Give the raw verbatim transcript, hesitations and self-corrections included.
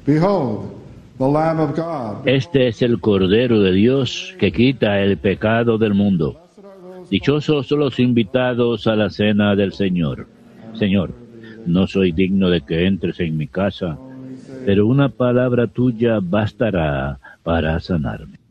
Behold, the Lamb of God. Este es el Cordero de Dios que quita el pecado del mundo. Dichosos los invitados a la cena del Señor. Señor, no soy digno de que entres en mi casa, pero una palabra tuya bastará para sanarme.